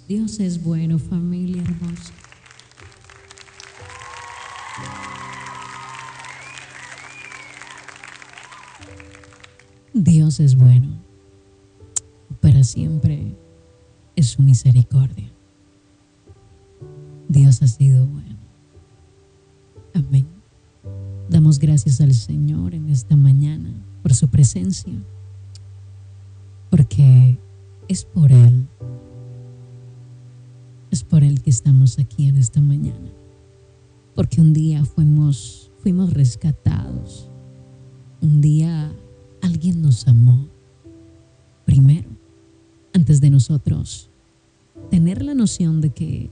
Dios es bueno, familia hermosa. Dios es bueno. Para siempre es su misericordia. Dios ha sido bueno. Amén. Damos gracias al Señor en esta mañana por su presencia, porque es por Él que estamos aquí en esta mañana, porque un día fuimos rescatados, un día alguien nos amó primero, antes de nosotros tener la noción de que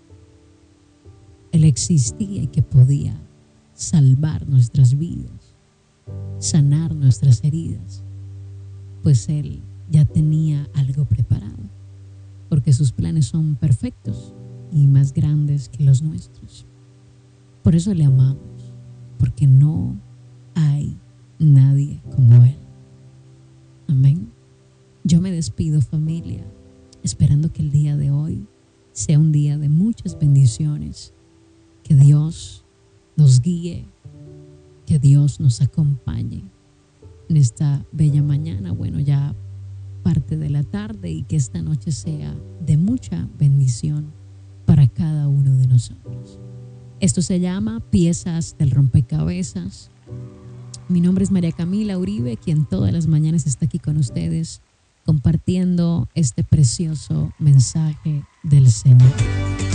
Él existía y que podía salvar nuestras vidas, sanar nuestras heridas, pues Él ya tenía algo preparado, porque sus planes son perfectos y más grandes que los nuestros. Por eso le amamos, porque no hay nadie como Él. Amén. Yo me despido, familia, esperando que el día de hoy sea un día de muchas bendiciones, que Dios nos guíe, que Dios nos acompañe en esta bella mañana, bueno, ya parte de la tarde, y que esta noche sea de mucha bendición para cada uno de nosotros. Esto se llama Piezas del Rompecabezas. Mi nombre es María Camila Uribe, quien todas las mañanas está aquí con ustedes compartiendo este precioso mensaje del Señor.